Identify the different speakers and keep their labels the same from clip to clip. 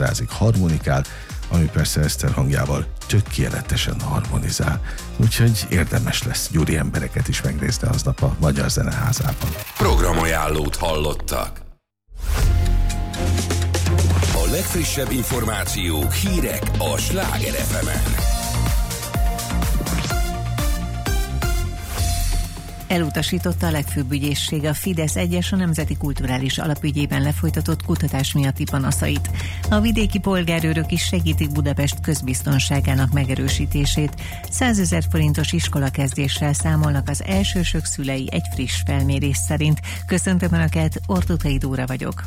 Speaker 1: zongorázik, harmonikál, ami persze Eszter hangjával tökéletesen harmonizál. Úgyhogy érdemes lesz gyuri embereket is megnézni aznap a Magyar Zeneházában.
Speaker 2: Programajánlót hallottak. A legfrissebb információk, hírek a Sláger FM-en.
Speaker 3: Elutasította a legfőbb ügyészség a Fidesz egyes a Nemzeti Kulturális Alapügyében lefolytatott kutatás miatti panaszait. A vidéki polgárőrök is segítik Budapest közbiztonságának megerősítését. 100 000 forintos iskolakezdéssel számolnak az elsősök szülei egy friss felmérés szerint. Köszöntöm Önöket, Ortutay Dóra vagyok.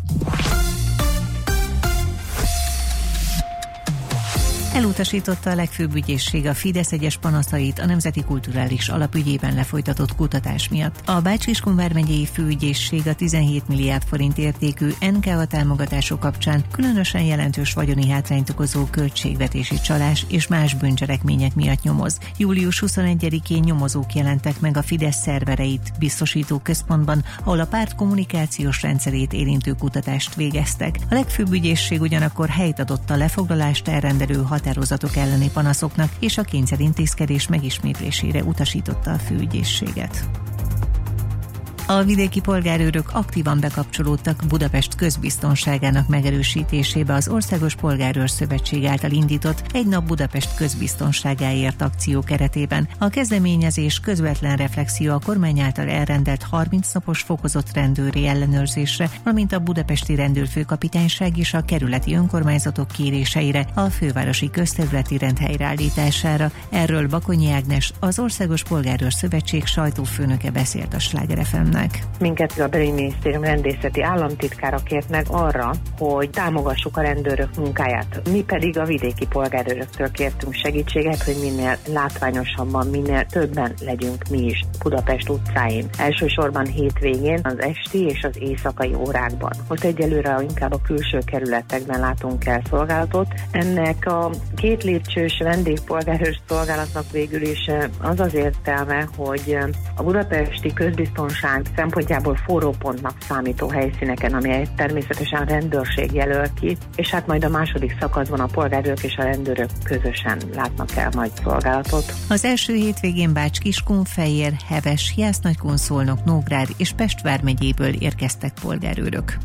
Speaker 3: Elutasította a legfőbb ügyészség a Fidesz egyes panaszait a Nemzeti Kulturális Alapügyében lefolytatott kutatás miatt. A Bács-Kiskun vármegyei főügyészség a 17 milliárd forint értékű NKA támogatások kapcsán különösen jelentős vagyoni hátrányt okozó költségvetési csalás és más bűncselekmények miatt nyomoz. Július 21-én nyomozók jelentek meg a Fidesz szervereit biztosító központban, ahol a párt kommunikációs rendszerét érintő kutatást végeztek. A legfőbb ügyészség ugyanakkor helyt adott a lefoglalást elrendelő határozatok elleni panaszoknak, és a kényszerintézkedés megismétlésére utasította a főügyészséget. A vidéki polgárőrök aktívan bekapcsolódtak Budapest közbiztonságának megerősítésébe az Országos Polgárőr Szövetség által indított Egy nap Budapest közbiztonságáért akció keretében. A kezdeményezés közvetlen reflexió a kormány által elrendelt 30 napos fokozott rendőri ellenőrzésre, valamint a budapesti rendőrfőkapitányság és a kerületi önkormányzatok kéréseire, a fővárosi közterületi rend helyreállítására. Erről Bakonyi Ágnes, az Országos Polgárőr Szövetség sajtófőnöke beszélt a Sláger FM-nek.
Speaker 4: Minket a Belügyminisztérium rendészeti államtitkára kért meg arra, hogy támogassuk a rendőrök munkáját. Mi pedig a vidéki polgárőröktől kértünk segítséget, hogy minél látványosabban, minél többen legyünk mi is Budapest utcáin. Elsősorban hétvégén, az esti és az éjszakai órákban. Ott egyelőre inkább a külső kerületekben látunk el szolgálatot. Ennek a 2 lépcsős vendégpolgárőr szolgálatnak végül is az az értelme, hogy a budapesti közbiztonság szempontjából forrópontnak számító helyszíneken, amelyet természetesen a rendőrség jelöl ki, és hát majd a második szakaszban a polgárőrök és a rendőrök közösen látnak el majd szolgálatot.
Speaker 3: Az első hétvégén Bács-Kiskun, Fejér, Heves, Jász-Nagykun, Szolnok, Nógrád és Pest vármegyéből érkeztek polgárőrök.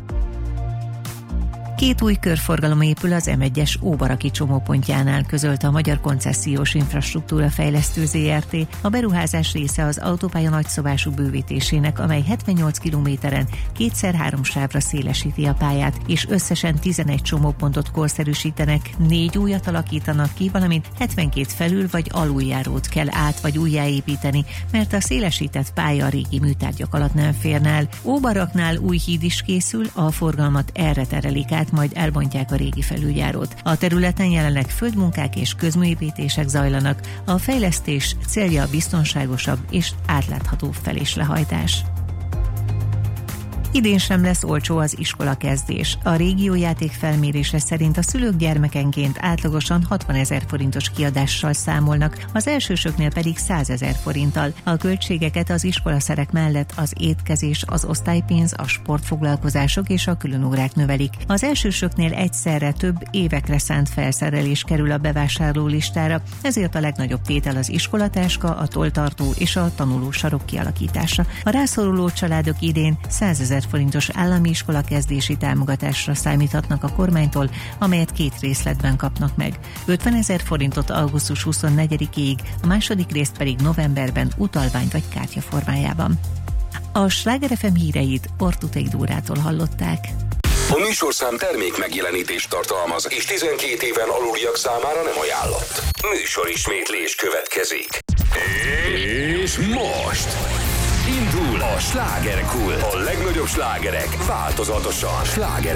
Speaker 3: 2 új körforgalom épül az M1-es Óbaraki csomópontjánál, közölte a Magyar Koncesziós Infrastruktúra Fejlesztő Zrt. A beruházás része az autópálya nagyszabású bővítésének, amely 78 kilométeren 2x3 sávra szélesíti a pályát, és összesen 11 csomópontot korszerűsítenek, 4 újat alakítanak ki, valamint 72 felül vagy aluljárót kell át vagy újjáépíteni, mert a szélesített pálya a régi műtárgyak alatt nem férne el. Óbaraknál új híd is készül, a forgalmat erre terelik át, majd elbontják a régi felüljárót. A területen jelenleg földmunkák és közműépítések zajlanak. A fejlesztés célja a biztonságosabb és átláthatóbb feléslehajtás. Idén sem lesz olcsó az iskolakezdés. A régiójáték felmérése szerint a szülők gyermekenként átlagosan 60 000 forintos kiadással számolnak, az elsősöknél pedig 100 000 forinttal. A költségeket az iskolaszerek mellett az étkezés, az osztálypénz, a sportfoglalkozások és a különórák növelik. Az elsősöknél egyszerre több évekre szánt felszerelés kerül a bevásárló listára, ezért a legnagyobb tétel az iskolatáska, a tolltartó és a tanulósarok kialakítása. A rászoruló családok idén 100 000 forintos állami iskola kezdési támogatásra számíthatnak a kormánytól, amelyet 2 részletben kapnak meg. 50 000 forintot augusztus 24-ig, a második részt pedig novemberben utalvány vagy kártya formájában. A Sláger FM híreit Ortutay Dórától hallották.
Speaker 2: A műsorszám termék megjelenítést tartalmaz, és 12 éven aluliak számára nem ajánlott. Műsorismétlés következik. És most indul a Slágerkult. A legnagyobb slágerek változatosan. Sláger